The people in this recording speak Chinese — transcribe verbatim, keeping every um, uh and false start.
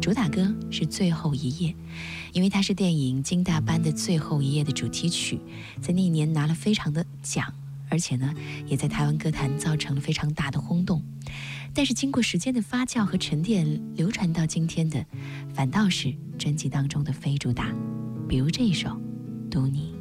主打歌是《最后一夜》，因为它是电影《金大班的最后一夜》的主题曲，在那一年拿了非常的奖，而且呢，也在台湾歌坛造成了非常大的轰动。但是经过时间的发酵和沉淀，流传到今天的，反倒是专辑当中的非主打，比如这一首《读你》。